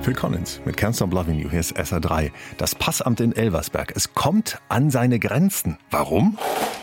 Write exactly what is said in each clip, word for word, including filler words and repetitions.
Phil Collins mit Can't Stop Loving You. Hier ist S R drei. Das Passamt in Elversberg. Es kommt an seine Grenzen. Warum?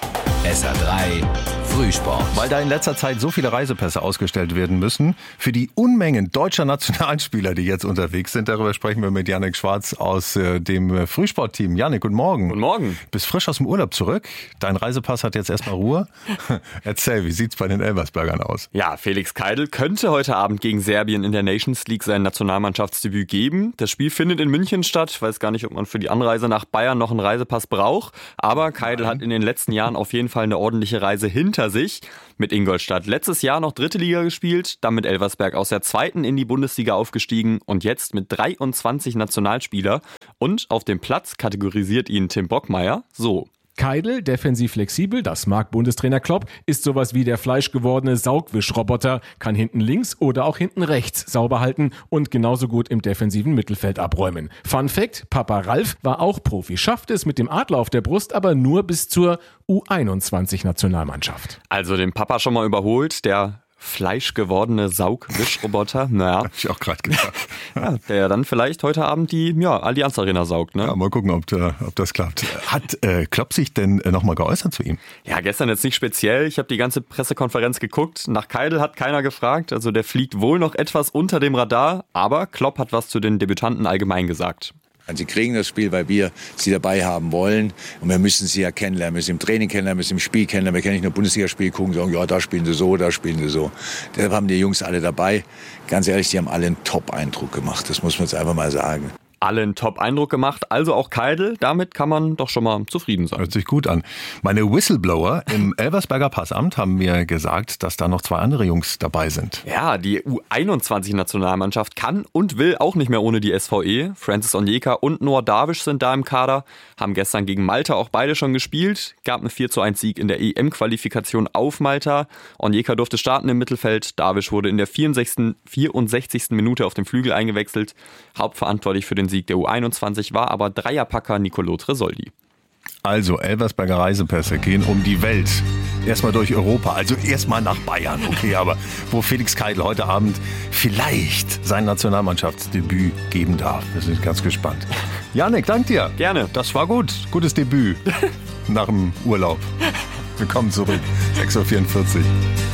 S R drei Frühsport. Weil da in letzter Zeit so viele Reisepässe ausgestellt werden müssen für die Unmengen deutscher Nationalspieler, die jetzt unterwegs sind. Darüber sprechen wir mit Yannick Schwarz aus äh, dem Frühsportteam. Yannick, guten Morgen. Guten Morgen. Bist frisch aus dem Urlaub zurück. Dein Reisepass hat jetzt erstmal Ruhe. Erzähl, wie sieht's bei den Elversbergern aus? Ja, Felix Keidl könnte heute Abend gegen Serbien in der Nations League sein Nationalmannschaftsdebüt geben. Das Spiel findet in München statt. Ich weiß gar nicht, ob man für die Anreise nach Bayern noch einen Reisepass braucht. Aber Keidl hat in den letzten Jahren auf jeden Fall eine ordentliche Reise hinter sich. Mit Ingolstadt letztes Jahr noch dritte Liga gespielt, dann mit Elversberg aus der zweiten in die Bundesliga aufgestiegen und jetzt mit dreiundzwanzig Nationalspieler. Und auf dem Platz kategorisiert ihn Tim Bockmeier so. Keidl, defensiv flexibel, das mag Bundestrainer Klopp, ist sowas wie der fleischgewordene Saugwischroboter, kann hinten links oder auch hinten rechts sauber halten und genauso gut im defensiven Mittelfeld abräumen. Fun Fact, Papa Ralf war auch Profi, schafft es mit dem Adler auf der Brust, aber nur bis zur U einundzwanzig Nationalmannschaft. Also den Papa schon mal überholt, der fleischgewordene Saugwischroboter, naja. Hab ich auch gerade gedacht. Ja, der dann vielleicht heute Abend die ja, Allianz Arena saugt. Ne? Ja, mal gucken, ob, äh, ob das klappt. Hat äh, Klopp sich denn äh, nochmal geäußert zu ihm? Ja, gestern jetzt nicht speziell. Ich habe die ganze Pressekonferenz geguckt. Nach Keidl hat keiner gefragt. Also der fliegt wohl noch etwas unter dem Radar. Aber Klopp hat was zu den Debütanten allgemein gesagt. Sie kriegen das Spiel, weil wir sie dabei haben wollen. Und wir müssen sie ja kennenlernen. Wir müssen im Training kennenlernen, wir müssen im Spiel kennenlernen. Wir können nicht nur Bundesligaspiel gucken und sagen, ja, da spielen sie so, da spielen sie so. Deshalb haben die Jungs alle dabei. Ganz ehrlich, die haben alle einen Top-Eindruck gemacht. Das muss man jetzt einfach mal sagen. Alle einen Top-Eindruck gemacht, also auch Keidl. Damit kann man doch schon mal zufrieden sein. Hört sich gut an. Meine Whistleblower im Elversberger Passamt haben mir gesagt, dass da noch zwei andere Jungs dabei sind. Ja, die U einundzwanzig Nationalmannschaft kann und will auch nicht mehr ohne die S V E. Francis Onyeka und Noah Darwish sind da im Kader, haben gestern gegen Malta auch beide schon gespielt. Gab einen vier zu eins Sieg in der E M-Qualifikation auf Malta. Onyeka durfte starten im Mittelfeld. Darwish wurde in der vierundsechzigsten Minute auf dem Flügel eingewechselt. Hauptverantwortlich für den Sieg der U einundzwanzig war aber Dreierpacker Nicolo Tresoldi. Also Elversberger Reisepässe gehen um die Welt. Erstmal durch Europa, also erstmal nach Bayern. Okay, aber wo Felix Keidl heute Abend vielleicht sein Nationalmannschaftsdebüt geben darf. Wir sind ganz gespannt. Yannick, dank dir. Gerne. Das war gut. Gutes Debüt nach dem Urlaub. Willkommen zurück. sechs Uhr vierundvierzig.